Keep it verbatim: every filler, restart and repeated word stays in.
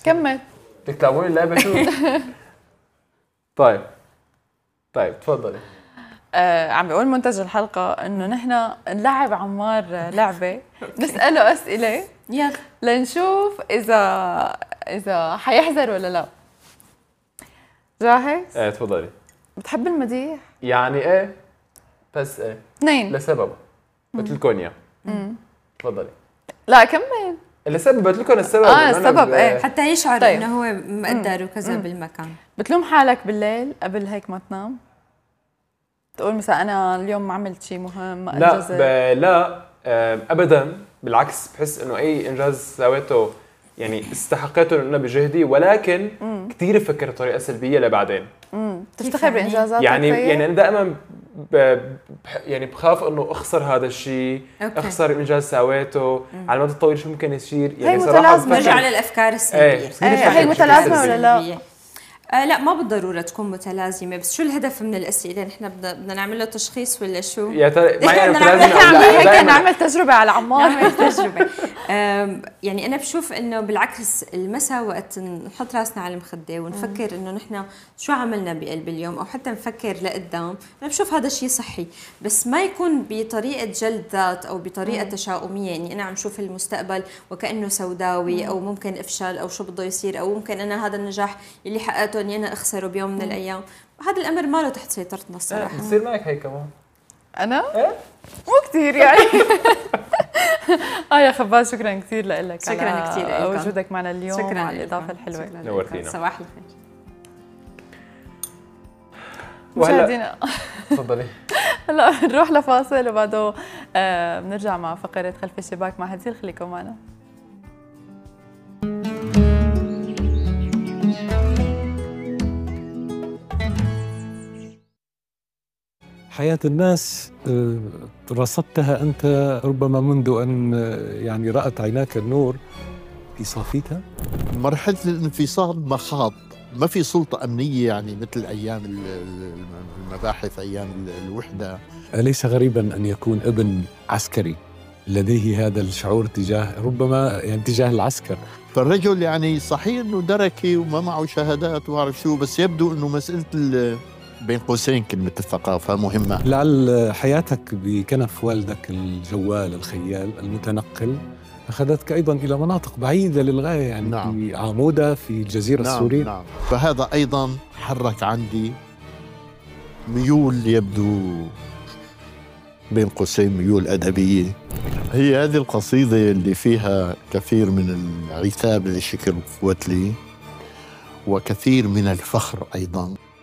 كمل. بدك تلعبوني اللعبة شو؟ طيب طيب تفضلي. آه عم بيقول منتج الحلقة إنه نحن نلعب عمار لعبة نسأله أسئلة يلا لنشوف إذا إذا حيحذر ولا لا. جاهز؟ ايه تفضلي. بتحب المديح؟ يعني ايه بس ايه اثنين لسبب بتلكن اياه. تفضلي. لا كمل. لسبب بتلكن السبب. اه السبب ايه حتى يشعر طيب. انه هو مقدر وكذا بالمكان. بتلوم حالك بالليل قبل هيك ما تنام؟ تقول مثلا انا اليوم ما عملت شيء مهم ما انجزت؟ لا ب... لا آه، ابدا بالعكس بحس انه اي انجاز سويته يعني استحقيته انه بجهدي ولكن كثير بفكر بطريقه سلبيه لبعدين. امم تفتخر بانجازاتك؟ يعني طيب؟ يعني انا دائما ب... يعني بخاف انه اخسر هذا الشيء، اخسر انجاز سويته على المدى الطويل شو ممكن يصير. يعني صراحه نرجع للافكار السلبيه. ايه ايه هي متلازمه ولا لا؟ آه لا ما بالضروره تكون متلازمه، بس شو الهدف من الاسئله؟ نحن بدنا بدنا نعمل له تشخيص ولا شو؟ يا ترى ما يعني متلازمه هيك نعمل تجربه على عمار. نعمل تجربه. يعني انا بشوف انه بالعكس المساء وقت نحط راسنا على المخده ونفكر انه نحن شو عملنا بقلب اليوم او حتى نفكر لقدام، انا بشوف هذا الشيء صحي، بس ما يكون بطريقه جلد ذات او بطريقه تشاؤميه. يعني انا عم شوف المستقبل وكانه سوداوي او ممكن افشل او شو بده يصير او ممكن انا هذا النجاح اللي حققته اني انا اخسره بيوم من الايام. هذا الامر ما له تحت سيطرتنا الصراحه. بتصير معك هيك كمان؟ انا؟ ايه مو كثير يعني. اه يا خباز شكرا كثير لك شكرا كثير على وجودك معنا اليوم شكرا على الاضافه الحلوه. نورتينا. صباح الخير. مشاهدينا تفضلي. هلا نروح لفاصل وبعده آه بنرجع مع فقره خلف الشباك مع هديل. خليكم معنا. حياة الناس رصدتها أنت ربما منذ أن يعني رأت عيناك النور في صافيتها. مرحلة الانفصال مخاض، ما في سلطة أمنية يعني مثل أيام المباحث أيام الوحدة. أليس غريبا أن يكون ابن عسكري لديه هذا الشعور تجاه ربما يعني تجاه العسكر؟ فالرجل يعني صحيح أنه دركي وما معه شهادات وعرف شو، بس يبدو أنه مسألة بين قوسين كلمة الثقافة مهمة. لعل حياتك بكنف والدك الجوال الخيال المتنقل أخذتك أيضاً إلى مناطق بعيدة للغاية، يعني نعم. في عمودة في الجزيرة نعم السورية. نعم. فهذا أيضاً حرك عندي ميول يبدو بين قوسين ميول أدبية. هي هذه القصيدة اللي فيها كثير من العتاب لشكل قوتلي وكثير من الفخر أيضاً.